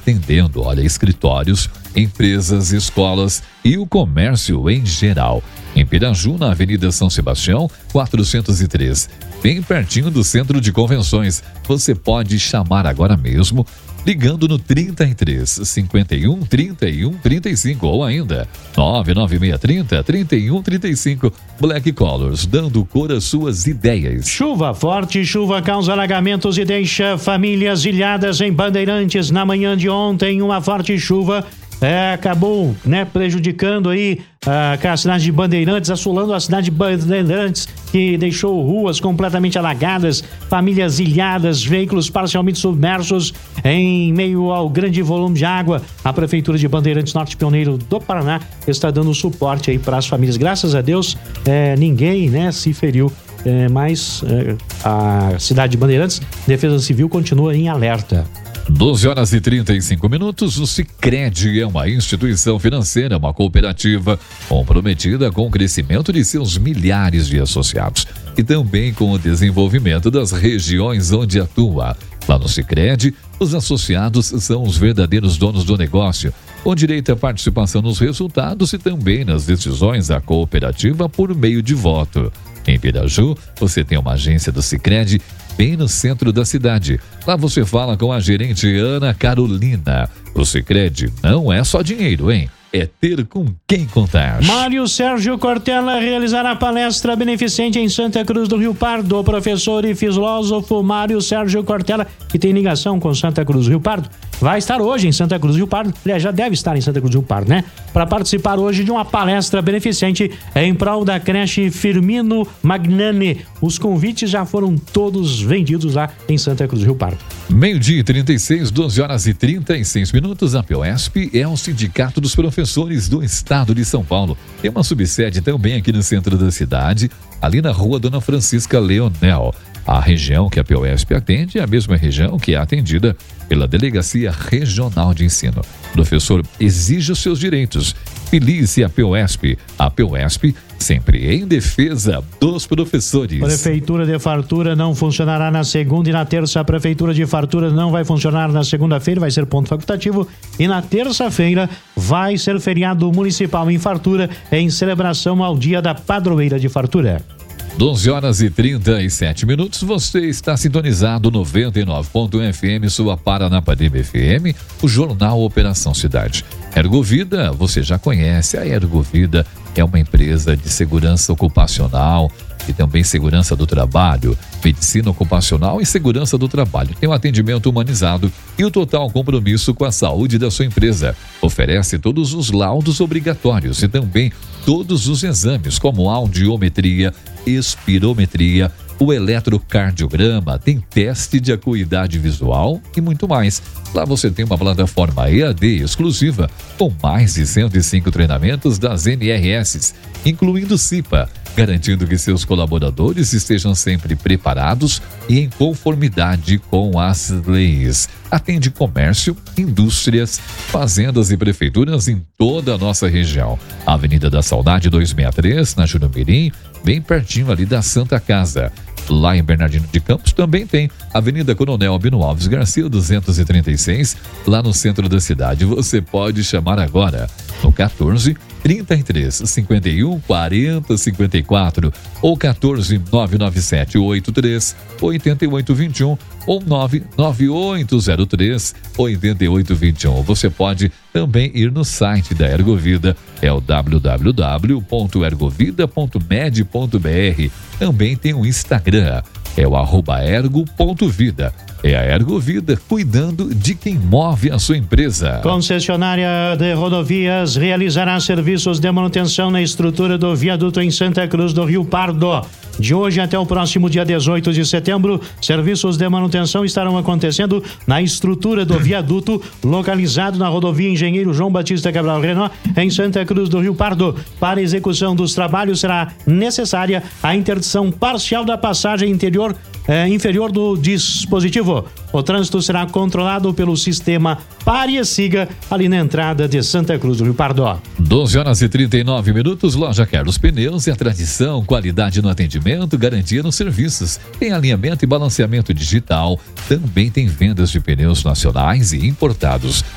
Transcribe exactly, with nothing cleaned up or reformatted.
atendendo, olha, escritórios, empresas, escolas e o comércio em geral. Em Piraju, na Avenida São Sebastião, quatrocentos e três, bem pertinho do Centro de Convenções. Você pode chamar agora mesmo, ligando no trinta e três, cinquenta e um, trinta e um, trinta e cinco ou ainda nove nove seis trinta, trinta e um, trinta e cinco. Black Colors, dando cor às suas ideias. Chuva forte, chuva causa alagamentos e deixa famílias ilhadas em Bandeirantes. Na manhã de ontem, uma forte chuva É, acabou, né, prejudicando aí uh, a cidade de Bandeirantes, assolando a cidade de Bandeirantes, que deixou ruas completamente alagadas, famílias ilhadas, veículos parcialmente submersos em meio ao grande volume de água. A Prefeitura de Bandeirantes, Norte Pioneiro do Paraná, está dando suporte aí para as famílias. Graças a Deus, é, ninguém, né, se feriu, é, mas é, a cidade de Bandeirantes, Defesa Civil continua em alerta. doze horas e trinta e cinco minutos. O Sicredi é uma instituição financeira, uma cooperativa comprometida com o crescimento de seus milhares de associados e também com o desenvolvimento das regiões onde atua. Lá no Sicredi, os associados são os verdadeiros donos do negócio, com direito à participação nos resultados e também nas decisões da cooperativa por meio de voto. Em Piraju, você tem uma agência do Sicredi bem no centro da cidade. Lá você fala com a gerente Ana Carolina. O Sicredi não é só dinheiro, hein? É ter com quem contar. Mário Sérgio Cortella realizará palestra beneficente em Santa Cruz do Rio Pardo. O professor e filósofo Mário Sérgio Cortella, que tem ligação com Santa Cruz do Rio Pardo, vai estar hoje em Santa Cruz do Rio Pardo. Aliás, já deve estar em Santa Cruz do Rio Pardo, né? Para participar hoje de uma palestra beneficente em prol da creche Firmino Magnani. Os convites já foram todos vendidos lá em Santa Cruz do Rio Pardo. Meio-dia e trinta e seis, doze horas e trinta e seis minutos. A POESP é o Sindicato dos Professores do Estado de São Paulo. Tem uma subsede também aqui no centro da cidade, ali na rua Dona Francisca Leonel. A região que a POESP atende é a mesma região que é atendida pela Delegacia Regional de Ensino. O professor exige os seus direitos. Filie-se a POESP. A POESP sempre em defesa dos professores. Prefeitura de Fartura não funcionará na segunda e na terça. A Prefeitura de Fartura não vai funcionar na segunda-feira, vai ser ponto facultativo. E na terça-feira vai ser feriado municipal em Fartura, em celebração ao Dia da Padroeira de Fartura. doze horas e trinta e sete minutos, você está sintonizado noventa e nove ponto um F M, sua Paranapanema F M, o Jornal Operação Cidade. Ergovida, você já conhece, a Ergovida é uma empresa de segurança ocupacional e também segurança do trabalho, medicina ocupacional e segurança do trabalho. Tem um atendimento humanizado e o total compromisso com a saúde da sua empresa. Oferece todos os laudos obrigatórios e também todos os exames, como audiometria, espirometria, o eletrocardiograma, tem teste de acuidade visual e muito mais. Lá você tem uma plataforma E A D exclusiva com mais de cento e cinco treinamentos das N R S, incluindo CIPA, garantindo que seus colaboradores estejam sempre preparados e em conformidade com as leis. Atende comércio, indústrias, fazendas e prefeituras em toda a nossa região. Avenida da Saudade duzentos e sessenta e três, na Jurumirim, bem pertinho ali da Santa Casa. Lá em Bernardino de Campos também tem Avenida Coronel Albino Alves Garcia, duzentos e trinta e seis, lá no centro da cidade. Você pode chamar agora no quatorze, trinta e três, cinquenta e um, quarenta, cinquenta e quatro ou quatorze, nove nove sete, oito três, oito oito dois um ou nove nove oito zero três, oito oito dois um. Você pode também ir no site da Ergovida, é o w w w ponto ergovida ponto med ponto b r. Também tem o Instagram, é o arroba ergo ponto vida. É a Ergovida cuidando de quem move a sua empresa. Concessionária de rodovias realizará serviços de manutenção na estrutura do viaduto em Santa Cruz do Rio Pardo. De hoje até o próximo dia dezoito de setembro, serviços de manutenção estarão acontecendo na estrutura do viaduto localizado na rodovia Engenheiro João Batista Cabral Renault, em Santa Cruz do Rio Pardo. Para a execução dos trabalhos será necessária a interdição parcial da passagem interior eh, inferior do dispositivo. O trânsito será controlado pelo sistema Pare e Siga, ali na entrada de Santa Cruz do Rio Pardo. doze horas e trinta e nove minutos, Loja Carlos Pneus é a tradição, qualidade no atendimento, garantia nos serviços. Tem alinhamento e balanceamento digital, também tem vendas de pneus nacionais e importados.